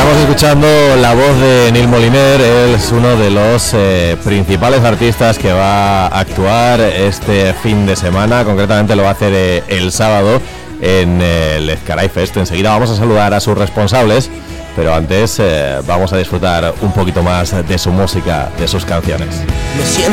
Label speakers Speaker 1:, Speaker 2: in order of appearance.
Speaker 1: Estamos escuchando la voz de Nil Moliner. Él es uno de los principales artistas que va a actuar este fin de semana. Concretamente lo va a hacer el sábado en el Ezcaray Fest. Enseguida vamos a saludar a sus responsables, pero antes vamos a disfrutar un poquito más de su música, de sus canciones.